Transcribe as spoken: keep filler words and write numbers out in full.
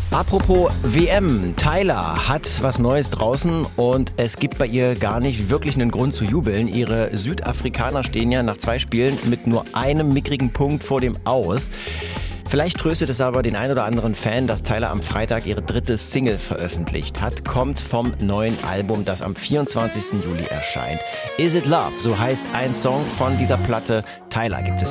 Apropos W M, Tyla hat was Neues draußen und es gibt bei ihr gar nicht wirklich einen Grund zu jubeln. Ihre Südafrikaner stehen ja nach zwei Spielen mit nur einem mickrigen Punkt vor dem Aus. Vielleicht tröstet es aber den ein oder anderen Fan, dass Tyla am Freitag ihre dritte Single veröffentlicht hat. Kommt vom neuen Album, das am vierundzwanzigsten Juli erscheint. Is It Love, so heißt ein Song von dieser Platte. Tyla gibt es